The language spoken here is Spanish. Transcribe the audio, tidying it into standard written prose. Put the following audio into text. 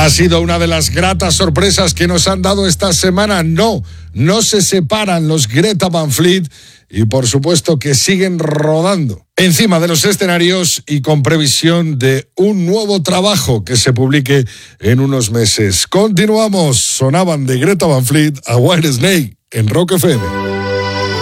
Ha sido una de las gratas sorpresas que nos han dado esta semana. No se separan los Greta Van Fleet y por supuesto que siguen rodando encima de los escenarios y con previsión de un nuevo trabajo que se publique en unos meses. Continuamos, sonaban de Greta Van Fleet a Whitesnake en Rock FM.